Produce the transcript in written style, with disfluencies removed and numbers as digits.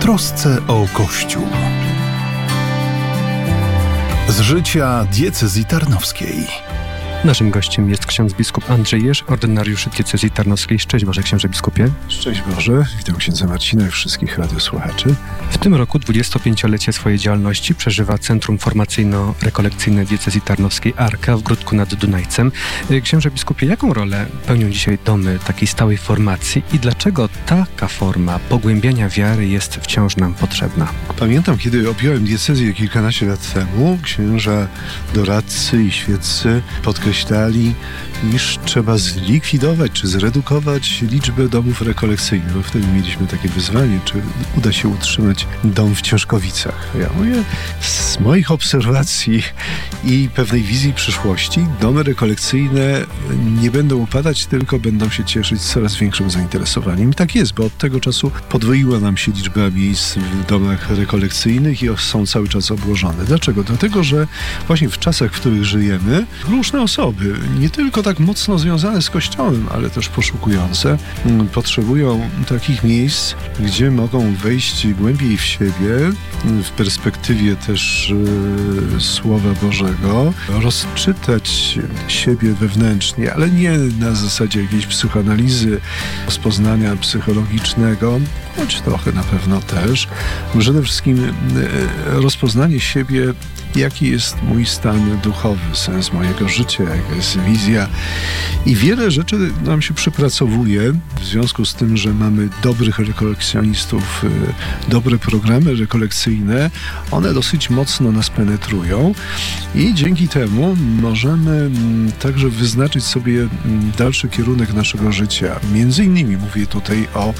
trosce o Kościół. Z życia diecezji tarnowskiej. Naszym gościem jest ksiądz biskup Andrzej Jerz, ordynariusz diecezji tarnowskiej. Szczęść Boże, księże biskupie. Szczęść Boże, witam księdza Marcina i wszystkich radiosłuchaczy. W tym roku 25-lecie swojej działalności przeżywa Centrum Formacyjno-Rekolekcyjne diecezji tarnowskiej Arka w Gródku nad Dunajcem. Księże biskupie, jaką rolę pełnią dzisiaj domy takiej stałej formacji i dlaczego taka forma pogłębiania wiary jest wciąż nam potrzebna? Pamiętam, kiedy objąłem diecezję kilkanaście lat temu, księża doradcy i świeccy podkreślali, iż trzeba zlikwidować czy zredukować liczbę domów rekolekcyjnych, bo wtedy mieliśmy takie wyzwanie, czy uda się utrzymać dom w Ciężkowicach. Ja mówię, z moich obserwacji i pewnej wizji przyszłości, domy rekolekcyjne nie będą upadać, tylko będą się cieszyć coraz większym zainteresowaniem. I tak jest, bo od tego czasu podwoiła nam się liczba miejsc w domach rekolekcyjnych i są cały czas obłożone. Dlaczego? Dlatego, że właśnie w czasach, w których żyjemy, różne osoby, nie tylko tak mocno związane z Kościołem, ale też poszukujące, potrzebują takich miejsc, gdzie mogą wejść głębiej w siebie, w perspektywie też Słowa Bożego, rozczytać siebie wewnętrznie, ale nie na zasadzie jakiejś psychoanalizy, rozpoznania psychologicznego, choć trochę na pewno też. Przede wszystkim rozpoznanie siebie, jaki jest mój stan duchowy, sens mojego życia, jaka jest wizja. I wiele rzeczy nam się przepracowuje w związku z tym, że mamy dobrych rekolekcjonistów, dobre programy rekolekcyjne. One dosyć mocno nas penetrują i dzięki temu możemy także wyznaczyć sobie dalszy kierunek naszego życia. Między innymi mówię tutaj o